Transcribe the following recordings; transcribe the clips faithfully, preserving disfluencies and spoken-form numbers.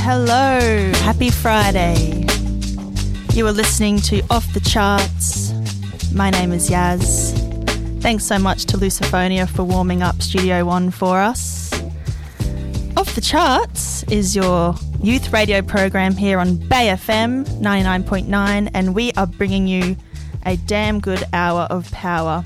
hello. Happy Friday. You are listening to Off the Charts. My name is Yaz. Thanks so much to Luciphonia for warming up Studio One for us. Off the Charts is your youth radio program here on Bay F M ninety-nine point nine, and we are bringing you a damn good hour of power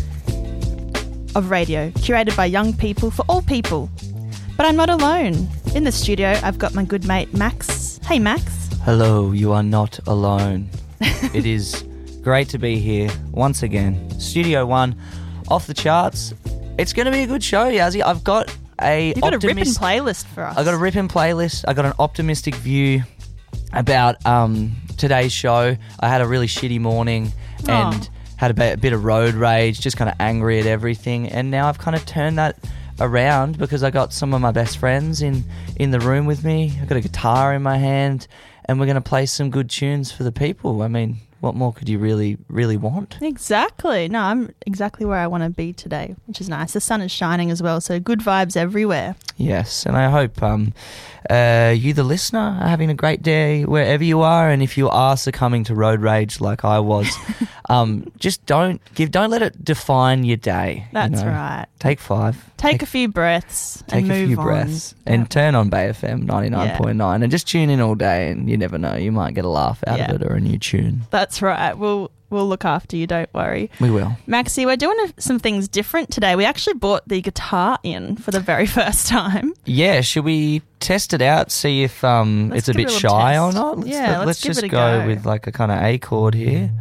of radio, curated by young people for all people. But I'm not alone. In the studio, I've got my good mate Max. Hey, Max. Hello, you are not alone. It is great to be here once again. Studio One, Off the Charts. It's going to be a good show, Yazzie. I've got a You've got optimist- a ripping playlist for us. I've got a ripping playlist. I got an optimistic view about um, today's show. I had a really shitty morning and Oh. had a bit, a bit of road rage, just kind of angry at everything. And now I've kind of turned that around because I got some of my best friends in, in the room with me. I've got a guitar in my hand and we're going to play some good tunes for the people. I mean, what more could you really, really want? Exactly. No, I'm exactly where I want to be today, which is nice. The sun is shining as well, so good vibes everywhere. Yes, and I hope um, uh, you, the listener, are having a great day wherever you are. And if you are succumbing to road rage like I was, um, just don't give, don't let it define your day. That's you know? right. Take five. Take, Take a few breaths Take and a move few on. breaths and Yep. turn on Bay F M ninety-nine point nine and just tune in all day, and you never know, you might get a laugh out Yeah. of it or a new tune. That's right. We'll we'll look after you. Don't worry. We will. Maxie, we're doing a, some things different today. We actually brought the guitar in for the very first time. Yeah, should we test it out, see if um, Let's it's a give bit it a little shy test. or not? Let's, Yeah, let's let's give just it a go go. with like a kind of A chord here.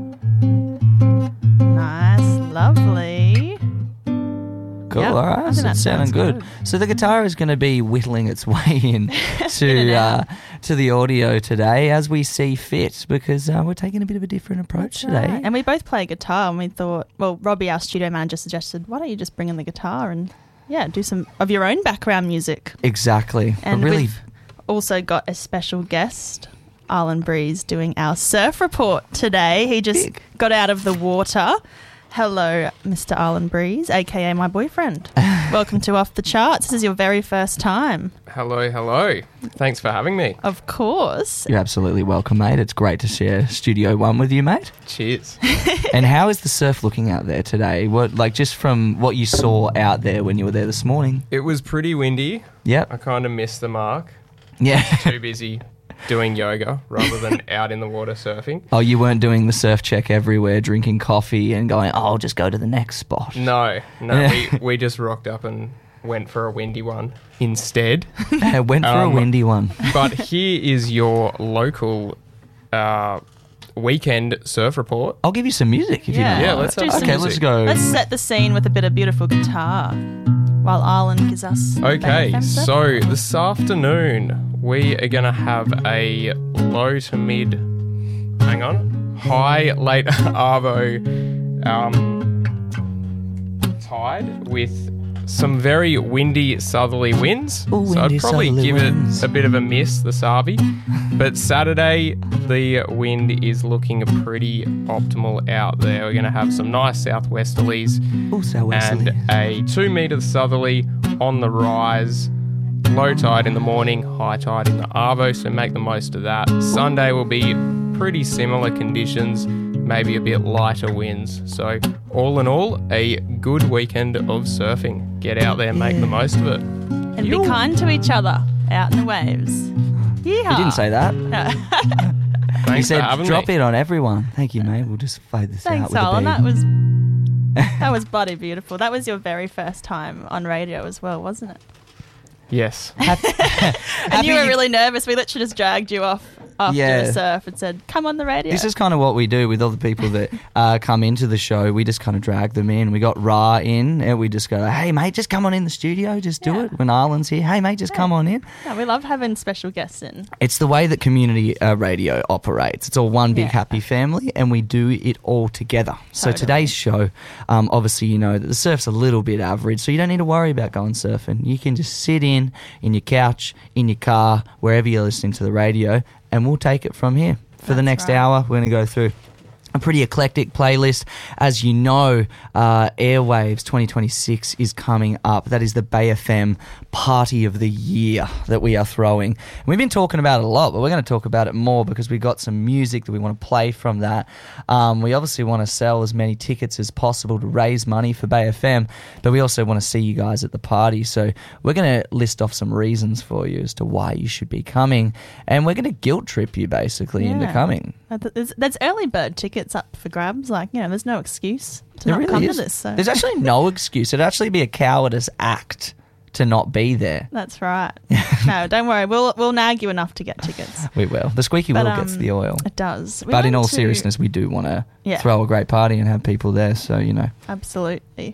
Nice, lovely. Cool, Yep, all I right, think so that it's sounding sounds good. good. So the guitar is going to be whittling its way in to In and out. uh, to the audio today as we see fit, because uh, we're taking a bit of a different approach That's today. right. And we both play guitar, and we thought, well, Robbie, our studio manager, suggested, why don't you just bring in the guitar and, yeah, do some of your own background music. Exactly. And But really, we've also got a special guest, Arlen Breeze, doing our surf report today. He just Big. got out of the water. Hello, Mister Arlen Breeze, a k a my boyfriend. Welcome to Off the Charts. This is your very first time. Hello, hello. Thanks for having me. Of course. you're absolutely welcome, mate. It's great to share Studio One with you, mate. Cheers. And how is the surf looking out there today? What, like, just from what you saw out there when you were there this morning? It was pretty windy. Yep. I kind of missed the mark. Yeah. Too busy doing yoga rather than out in the water surfing. Oh, you weren't doing the surf check everywhere, drinking coffee and going, oh, I'll just go to the next spot. No, no. Yeah. we, we just rocked up and went for a windy one instead. Went for Um, a windy one. But here is your local uh, weekend surf report. I'll give you some music if Yeah, you Yeah, want. let's do have some some Okay, let's music. go. Let's set the scene with a bit of beautiful guitar while Arlen gives us... Okay, Bay F M surf. so this afternoon we are going to have a low to mid, hang on, high late Arvo um, tide with some very windy southerly winds. Ooh, so I'd windy probably southerly give winds. it a bit of a miss, the Savi. But Saturday, the wind is looking pretty optimal out there. We're going to have some nice southwesterlies Oh, southwesterly. and a two metre southerly on the rise. Low tide in the morning, high tide in the Arvo, so make the most of that. Sunday will be pretty similar conditions, maybe a bit lighter winds. So all in all, a good weekend of surfing. Get out there, make the most of it. And Yo. be kind to each other out in the waves. Yeehaw. You didn't say that. No. You Thanks said for having drop me. it on everyone. Thank you, mate. We'll just fade this out Thanks, with Arlen. a That bead. was that was bloody beautiful. That was your very first time on radio as well, wasn't it? Yes. And you were really nervous. We literally just dragged you off after Yeah. a surf and said, "Come on the radio." This is kind of what we do with all the people that uh, come into the show. We just kind of drag them in. We got Ra in, and we just go, hey, mate, just come on in the studio. Just do Yeah. it. When Arlen's here, hey, mate, just Yeah. come on in. No, we love having special guests in. It's the way that community uh, radio operates. It's all one big Yeah. happy family, and we do it all together. So Totally. today's show, um, obviously, you know that the surf's a little bit average, so you don't need to worry about going surfing. You can just sit in, in your couch, in your car, wherever you're listening to the radio, and we'll take it from here. For the That's next right. hour, we're going to go through a pretty eclectic playlist. As you know, uh, Airwaves twenty twenty-six is coming up. That is the Bay F M Party of the Year that we are throwing. We've been talking about it a lot, but we're going to talk about it more because we got some music that we want to play from that. Um, we obviously want to sell as many tickets as possible to raise money for Bay F M, but we also want to see you guys at the party. So we're going to list off some reasons for you as to why you should be coming, and we're going to guilt trip you basically Yeah. into coming. There's, there's early bird tickets up for grabs. Like, you know, there's no excuse to There not really come is. to this. So. There's actually no excuse. It'd actually be a cowardice act to not be there. That's right. No, don't worry. We'll we'll nag you enough to get tickets. We will. The squeaky But, wheel um, gets the oil. It does. We But in went all to- seriousness, we do want to Yeah. throw a great party and have people there. So, you know, Absolutely.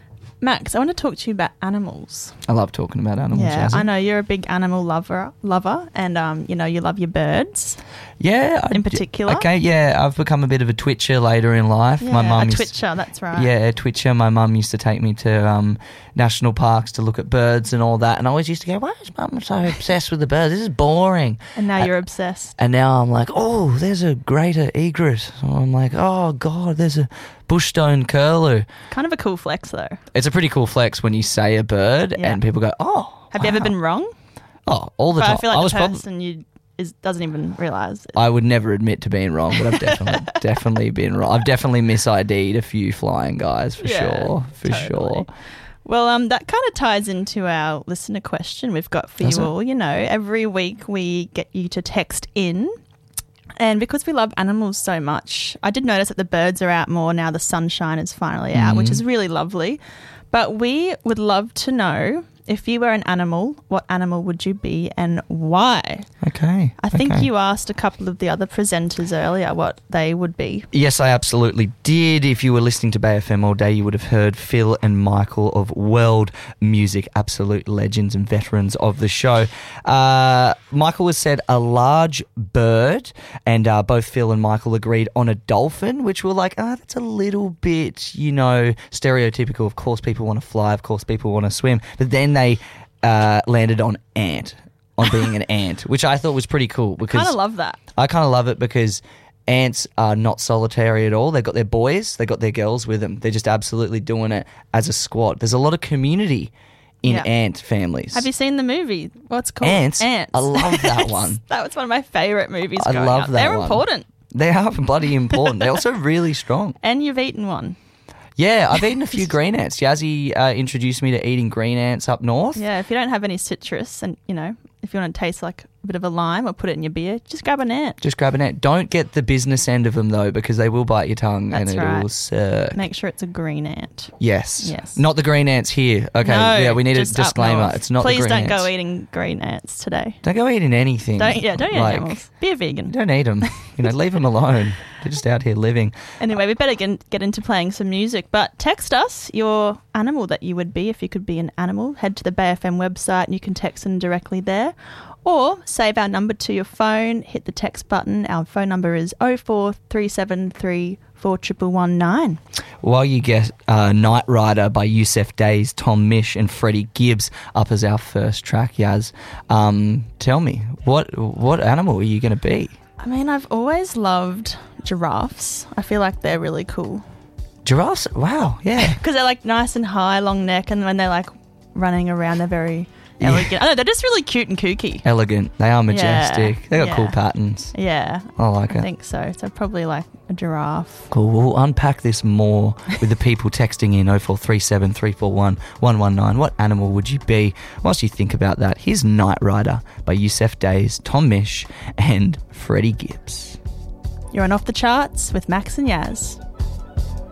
Max, I want to talk to you about animals. I love talking about animals. Yeah, Jazzy. I know you're a big animal lover, lover, and um, you know you love your birds Yeah. I in d- particular. Okay, yeah. I've become a bit of a twitcher later in life. Yeah, My mum a used- twitcher. That's right. Yeah, a twitcher. My mum used to take me to um, national parks to look at birds and all that. And I always used to go, why is mum so obsessed with the birds? This is boring. And now Uh, you're obsessed. And now I'm like, oh, there's a greater egret. So I'm like, oh, God, there's a bushstone curlew. Kind of a cool flex, though. It's a pretty cool flex when you say a bird Yeah. and people go, oh. Have you ever wow." been wrong? Oh, all the But time. I feel like was the prob- person you is doesn't even realise it. I would never admit to being wrong, but I've definitely definitely been wrong. I've definitely mis I D'd a few flying guys for Yeah, sure. For totally. sure. Well, um, that kind of ties into our listener question we've got for Does you it? all. You know, every week we get you to text in. And because we love animals so much, I did notice that the birds are out more now. The sunshine is finally out, which Mm. is really lovely. But we would love to know, if you were an animal, what animal would you be and why? Okay. I think okay. you asked a couple of the other presenters earlier what they would be. Yes, I absolutely did. If you were listening to Bay F M all day, you would have heard Phil and Michael of World Music, absolute legends and veterans of the show. Uh, Michael has said a large bird, and uh, both Phil and Michael agreed on a dolphin, which were like, ah, oh, that's a little bit, you know, stereotypical. Of course, people want to fly. Of course, people want to swim. But then they uh, landed on ant, on being an ant, which I thought was pretty cool because Kind of love that. I kind of love it because ants are not solitary at all. They've got their boys, they've got their girls with them. They're just absolutely doing it as a squad. There's a lot of community in Yeah. ant families. Have you seen the movie? What's it called? Ants? Ants. I love that one. That was one of my favourite movies I growing love up. that They're one. important. They are bloody important. They're also really strong. And you've eaten one. Yeah, I've eaten a few green ants. Jazzy uh, introduced me to eating green ants up north. Yeah, if you don't have any citrus and, you know, if you want to taste like a bit of a lime or put it in your beer, just grab an ant. Just grab an ant. Don't get the business end of them, though, because they will bite your tongue That's and it right. will suck. Make sure it's a green ant. Yes. Yes. Not the green ants here. Okay, No, yeah, we need a just up disclaimer. north. It's not Please the green don't ants. go eating green ants today. Don't go eating anything. Don't, yeah, don't eat Like, animals. Be a vegan. Don't eat them. You know, leave them alone. They're just out here living. Anyway, we better get, get into playing some music. But text us your animal that you would be if you could be an animal. Head to the Bay F M website and you can text in directly there. Or save our number to your phone, hit the text button. Our phone number is oh four three seven three four one one nine. While you get uh, Night Rider by Yusef Days, Tom Misch and Freddie Gibbs up as our first track, Yaz, um, tell me, what what animal are you going to be? I mean, I've always loved giraffes. I feel like they're really cool. Giraffes? Wow, yeah. Because they're like nice and high, long neck, and when they're like running around, they're very elegant. I know, they're just really cute and kooky. Elegant. They are majestic. Yeah, They got yeah. cool patterns. Yeah, I like I it. think so. So probably like a giraffe. Cool. We'll unpack this more with the people texting in oh four three seven three four one one one nine. What animal would you be? Whilst you think about that, here's Night Rider by Yusef Days, Tom Misch and Freddie Gibbs. You're on Off the Charts with Max and Yaz.